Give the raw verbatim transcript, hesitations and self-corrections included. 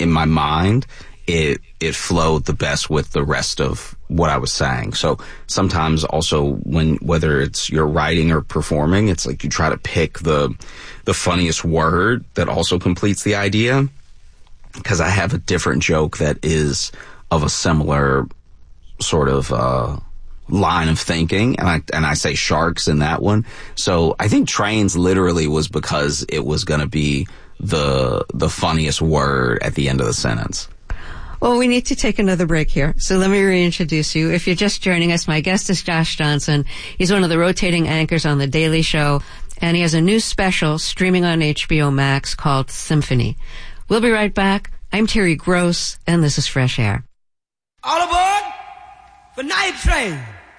in my mind, it it flowed the best with the rest of what I was saying. So sometimes also when, whether it's you're writing or performing, it's like you try to pick the the funniest word that also completes the idea. Because I have a different joke that is of a similar sort of uh line of thinking, and I and I say sharks in that one. So I think trains literally was because it was going to be the the funniest word at the end of the sentence. Well, we need to take another break here, so let me reintroduce you. If you're just joining us, my guest is Josh Johnson. He's one of the rotating anchors on The Daily Show, and he has a new special streaming on H B O Max called Symphony. We'll be right back. I'm Terry Gross, and this is Fresh Air. All aboard for Night Train.